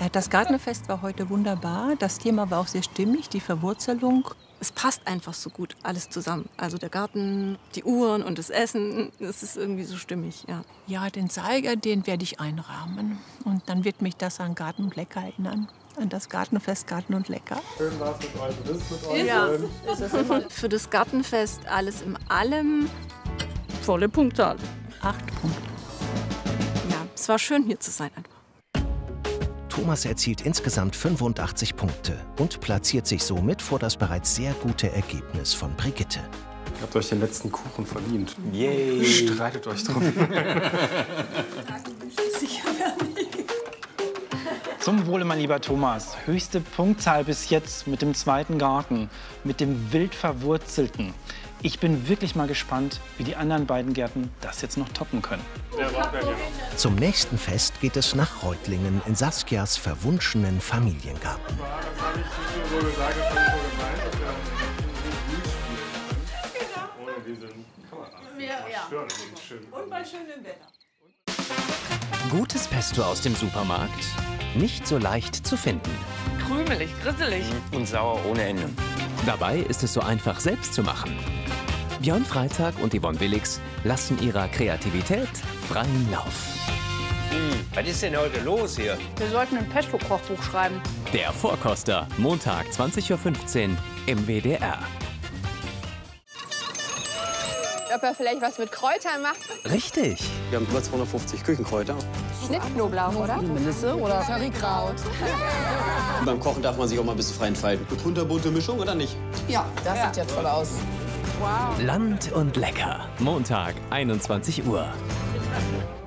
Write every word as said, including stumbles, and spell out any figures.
Das Gartenfest war heute wunderbar. Das Thema war auch sehr stimmig, die Verwurzelung. Es passt einfach so gut alles zusammen. Also der Garten, die Uhren und das Essen, es ist irgendwie so stimmig, ja. Ja, den Zeiger, den werde ich einrahmen. Und dann wird mich das an Garten und Lecker erinnern. An das Gartenfest Garten und Lecker. Schön war's mit euch, das ist mit euch. Ja, ist es immer. Für das Gartenfest alles in allem volle Punktzahl. Acht Punkte. Ja, es war schön hier zu sein einfach. Thomas erzielt insgesamt fünfundachtzig Punkte und platziert sich somit vor das bereits sehr gute Ergebnis von Brigitte. Ihr habt euch den letzten Kuchen verdient. Yay! Streitet euch drum. Zum Wohle, mein lieber Thomas. Höchste Punktzahl bis jetzt mit dem zweiten Garten, mit dem wild Verwurzelten. Ich bin wirklich mal gespannt, wie die anderen beiden Gärten das jetzt noch toppen können. Zum nächsten Fest geht es nach Reutlingen in Saskias verwunschenen Familiengarten. Das habe ich nicht so gesagt, das habe ich so gemeint, dass wir ohne diese Kamera stören. Und bei schönem Wetter. Gutes Pesto aus dem Supermarkt? Nicht so leicht zu finden. Krümelig, grisselig. Und sauer ohne Ende. Dabei ist es so einfach, selbst zu machen. Björn Freitag und Yvonne Willix lassen ihrer Kreativität freien Lauf. Hm, was ist denn heute los hier? Wir sollten ein Pesto-Kochbuch schreiben. Der Vorkoster, Montag zwanzig Uhr fünfzehn im W D R. Ob er vielleicht was mit Kräutern macht? Richtig. Wir haben über zweihundertfünfzig Küchenkräuter. Schnittknoblauch, oder? Melisse oder Currykraut. Beim Kochen darf man sich auch mal ein bisschen frei entfalten. Eine kunterbunte Mischung oder nicht? Ja, das ja. sieht ja toll aus. Wow. Land und lecker. Montag, einundzwanzig Uhr.